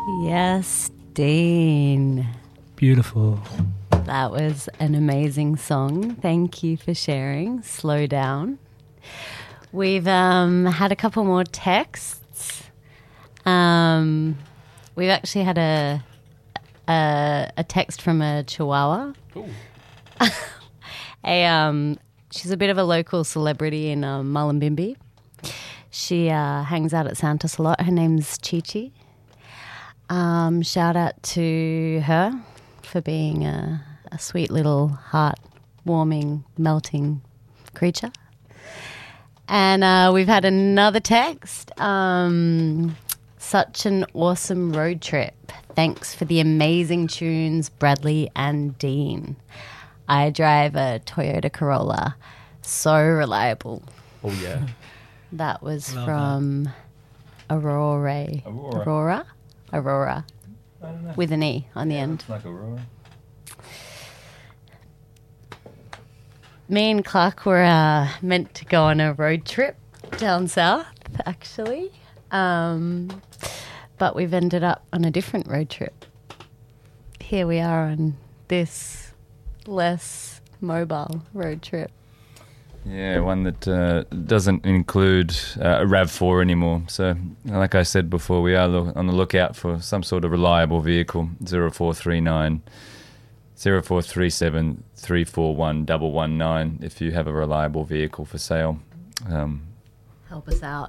Yes, Dean. Beautiful. That was an amazing song. Thank you for sharing. Slow Down. We've had a couple more texts. We've actually had a text from a Chihuahua. She's a bit of a local celebrity in Mullumbimby. She hangs out at Santos a lot. Her name's Chi-Chi. Shout out to her for being a sweet little heart-warming, melting creature. And we've had another text. Such an awesome road trip. Thanks for the amazing tunes, Bradley and Dean. I drive a Toyota Corolla. So reliable. Oh, yeah. That was from Aurora. Aurora. I don't know. With an E on the end. It's like Aurora. Me and Clark were meant to go on a road trip down south, actually. But we've ended up on a different road trip. Here we are on this less mobile road trip. Yeah, one that doesn't include a RAV4 anymore. So, like I said before, we are on the lookout for some sort of reliable vehicle. 0439 0437 341 119 if you have a reliable vehicle for sale. Help us out.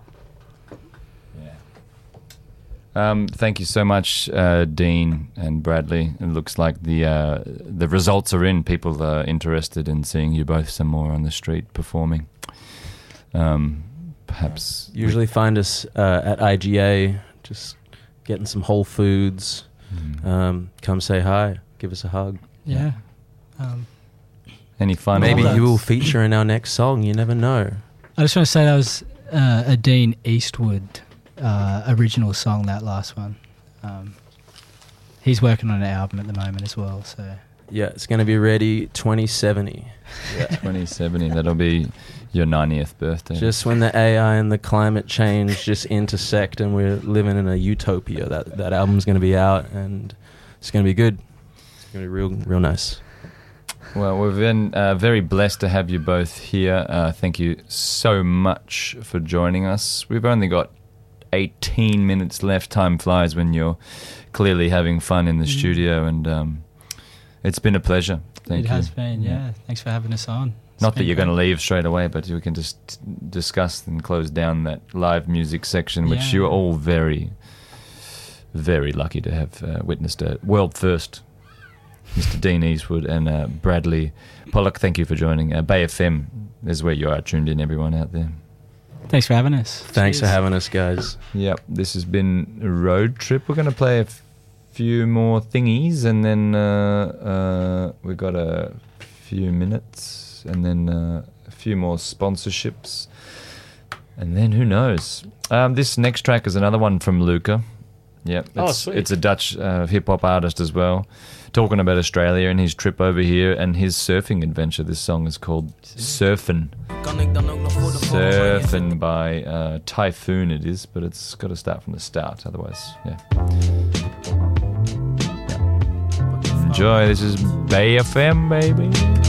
Thank you so much, Dean and Bradley. It looks like the results are in. People are interested in seeing you both some more on the street performing. Perhaps usually find us at IGA, just getting some Whole Foods. Come say hi, give us a hug. Yeah. Any fun? Maybe you will feature in our next song. You never know. I just want to say that was a Dean Eastwood original song, that last one. He's working on an album at the moment as well, so yeah, it's going to be ready 2070. Yeah, 2070. That'll be your 90th birthday. Just when the AI and the climate change just intersect and we're living in a utopia, that album's going to be out and it's going to be good. It's going to be real nice. Well, we've been very blessed to have you both here. Thank you so much for joining us. We've only got 18 minutes left. Time flies when you're clearly having fun in the studio, and it's been a pleasure. Thank you. It has been, yeah. Thanks for having us on. Not that you're going to leave straight away, but we can just discuss and close down that live music section, which you are all very, very lucky to have witnessed a world first. Mr. Dean Eastwood and Bradley Pollock, thank you for joining. Bay FM is where you are tuned in, everyone out there. Thanks for having us. Thanks for having us, guys. Yep, this has been a road trip. We're going to play a few more thingies, and then we've got a few minutes, and then a few more sponsorships, and then who knows. This next track is another one from Luca. Yep, it's a Dutch hip-hop artist as well, talking about Australia and his trip over here and his surfing adventure. This song is called Surfin'. Surfin' by Typhoon it is, but it's got to start from the start, otherwise, yeah. Enjoy, this is Bay FM, baby.